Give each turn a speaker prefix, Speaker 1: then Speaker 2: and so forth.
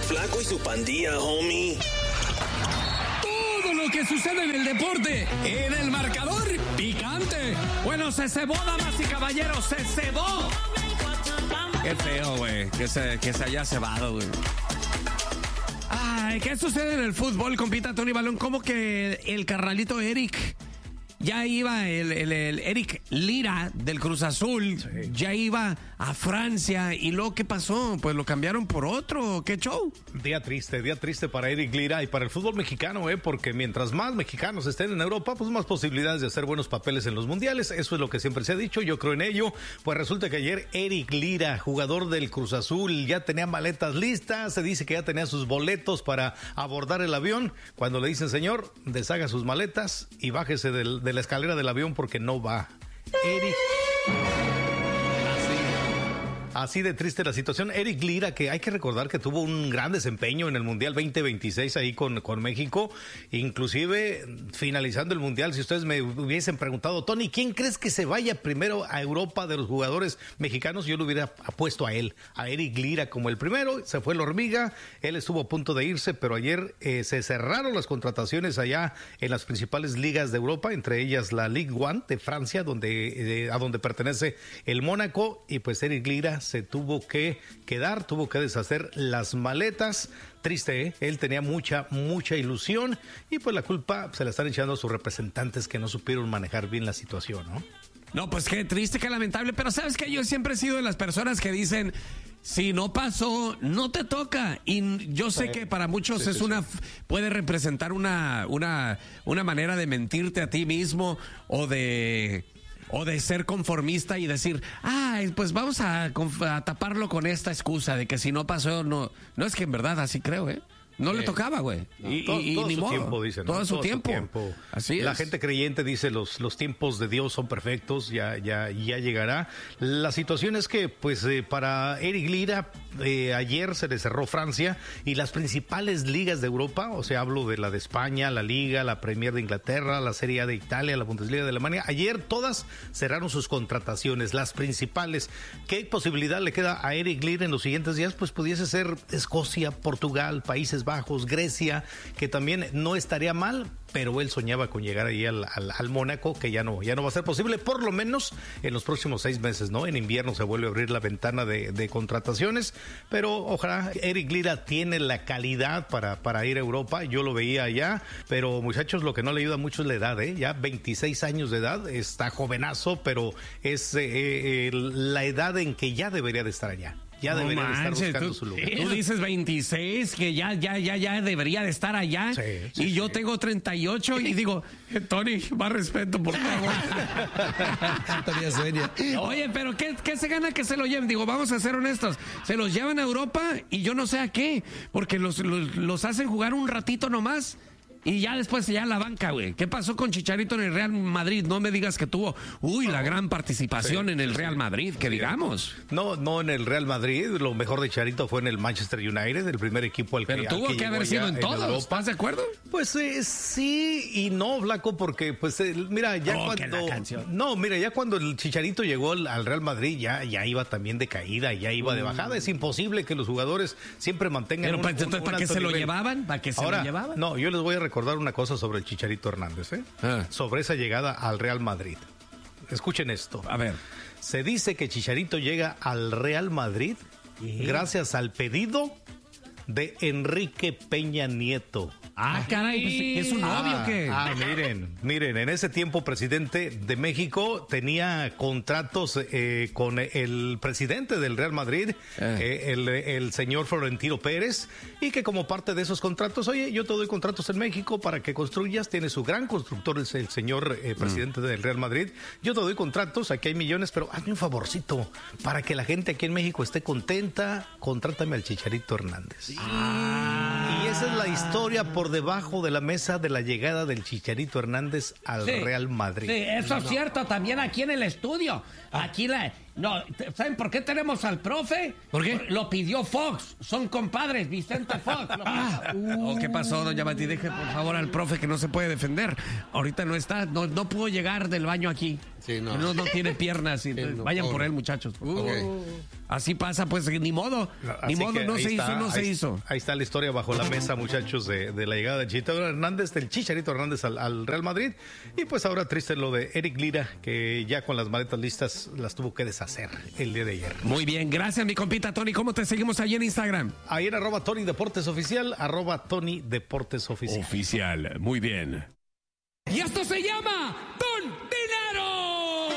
Speaker 1: Flaco y su pandilla, homie.
Speaker 2: Todo lo que sucede en el deporte, en el marcador picante. Bueno, se cebó, damas y caballeros, se cebó. Qué feo, güey, que se haya cebado, güey. Ay, ¿qué sucede en el fútbol, compita Tony Balón? ¿Cómo que el carnalito Eric? Ya iba el Eric Lira del Cruz Azul, sí. Ya iba a Francia. ¿Y luego qué pasó? Pues lo cambiaron por otro. ¿Qué show?
Speaker 3: Día triste para Eric Lira y para el fútbol mexicano, porque mientras más mexicanos estén en Europa, pues más posibilidades de hacer buenos papeles en los mundiales. Eso es lo que siempre se ha dicho, yo creo en ello. Pues resulta que ayer Eric Lira, jugador del Cruz Azul, ya tenía maletas listas, se dice que ya tenía sus boletos para abordar el avión. Cuando le dicen, señor, deshaga sus maletas y bájese de la escalera del avión porque no va. Eric... Así de triste la situación. Eric Lira, que hay que recordar que tuvo un gran desempeño en el Mundial 2026 ahí con México, inclusive finalizando el Mundial. Si ustedes me hubiesen preguntado, Tony, ¿quién crees que se vaya primero a Europa de los jugadores mexicanos? Yo lo hubiera apuesto a él, a Eric Lira como el primero. Se fue la hormiga, él estuvo a punto de irse, pero ayer se cerraron las contrataciones allá en las principales ligas de Europa, entre ellas la Ligue 1 de Francia, a donde pertenece el Mónaco, y pues Eric Lira se tuvo que quedar, tuvo que deshacer las maletas. Triste, Él tenía mucha ilusión y pues la culpa se la están echando a sus representantes que no supieron manejar bien la situación, ¿no?
Speaker 2: No, pues qué triste, qué lamentable, pero ¿sabes qué? Yo siempre he sido de las personas que dicen, si no pasó, no te toca. Y yo sé que para muchos puede representar una manera de mentirte a ti mismo o de ser conformista y decir, pues vamos a taparlo con esta excusa de que si no pasó, no es que en verdad así creo, No le tocaba, güey.
Speaker 3: Todo
Speaker 2: ni
Speaker 3: su
Speaker 2: modo.
Speaker 3: Tiempo, dicen.
Speaker 2: Todo su tiempo. Así es.
Speaker 3: La gente creyente dice los tiempos de Dios son perfectos, ya llegará. La situación es que, pues, para Eric Lira, ayer se le cerró Francia y las principales ligas de Europa, o sea, hablo de la de España, la Liga, la Premier de Inglaterra, la Serie A de Italia, la Bundesliga de Alemania, ayer todas cerraron sus contrataciones, las principales. ¿Qué posibilidad le queda a Eric Lira en los siguientes días? Pues pudiese ser Escocia, Portugal, Países Bajos, Grecia, que también no estaría mal, pero él soñaba con llegar ahí al Mónaco, que ya no va a ser posible, por lo menos en los próximos 6 meses, ¿no? En invierno se vuelve a abrir la ventana de contrataciones, pero ojalá. Eric Lira tiene la calidad para ir a Europa, yo lo veía allá, pero muchachos, lo que no le ayuda mucho es la edad, ya 26 años de edad, está jovenazo, pero es la edad en que ya debería de estar allá. Ya debería de estar buscando su lugar.
Speaker 2: Tú dices 26, que ya debería de estar allá. Sí, y yo tengo 38 y digo, Tony, más respeto, por favor.
Speaker 4: Todavía sueña.
Speaker 2: Oye, pero ¿qué se gana que se lo lleven? Digo, vamos a ser honestos. Se los llevan a Europa y yo no sé a qué, porque los hacen jugar un ratito nomás. Y ya después ya la banca, güey. ¿Qué pasó con Chicharito en el Real Madrid? No me digas que tuvo, la gran participación en el Real Madrid, que digamos.
Speaker 3: No en el Real Madrid. Lo mejor de Chicharito fue en el Manchester United, el primer equipo al que
Speaker 2: Pero tuvo que haber sido en todos. ¿Estás de acuerdo?
Speaker 3: Pues sí y no, Flaco, porque pues mira, ya ya cuando el Chicharito llegó al Real Madrid, ya iba también de caída, ya iba de bajada. Es imposible que los jugadores siempre mantengan
Speaker 2: ¿para qué se lo llevaban? ¿Para qué se lo llevaban?
Speaker 3: No, yo les voy a recordar una cosa sobre el Chicharito Hernández, sobre esa llegada al Real Madrid. Escuchen esto.
Speaker 2: A ver.
Speaker 3: Se dice que Chicharito llega al Real Madrid gracias al pedido de Enrique Peña Nieto.
Speaker 2: Caray, pues, ¿es un novio o qué?
Speaker 3: Miren, en ese tiempo presidente de México tenía contratos con el presidente del Real Madrid, el señor Florentino Pérez, y que como parte de esos contratos, oye, yo te doy contratos en México para que construyas, tiene su gran constructor, el señor presidente del Real Madrid, yo te doy contratos, aquí hay millones, pero hazme un favorcito, para que la gente aquí en México esté contenta, contrátame al Chicharito Hernández. Y esa es la historia por debajo de la mesa de la llegada del Chicharito Hernández al Real Madrid.
Speaker 5: Sí, eso es cierto también aquí en el estudio. Aquí
Speaker 2: No, ¿saben por qué tenemos al profe?
Speaker 4: ¿Por qué?
Speaker 2: Lo pidió Fox. Son compadres, Vicente Fox. ¿Qué pasó, doña Mati? Deje por favor al profe que no se puede defender. Ahorita no está, no pudo llegar del baño aquí.
Speaker 4: Sí, no.
Speaker 2: No tiene piernas.
Speaker 4: no,
Speaker 2: vayan por
Speaker 4: pobre.
Speaker 2: él, muchachos.
Speaker 4: Ok.
Speaker 2: Así pasa, pues ni modo. Ni
Speaker 3: Así
Speaker 2: modo,
Speaker 3: que
Speaker 2: no
Speaker 3: ahí
Speaker 2: se
Speaker 3: está,
Speaker 2: hizo, no se hizo.
Speaker 3: Ahí está la historia bajo la mesa, muchachos, de la llegada del Chicharito Hernández al Real Madrid. Y pues ahora triste lo de Eric Lira, que ya con las maletas listas las tuvo que deshacer el día de ayer.
Speaker 2: Muy bien, gracias mi compita Tony. ¿Cómo te seguimos ahí en Instagram?
Speaker 3: Ahí en @Tony Deportes Oficial, @Tony Deportes Oficial.
Speaker 2: Oficial, muy bien. Y esto se llama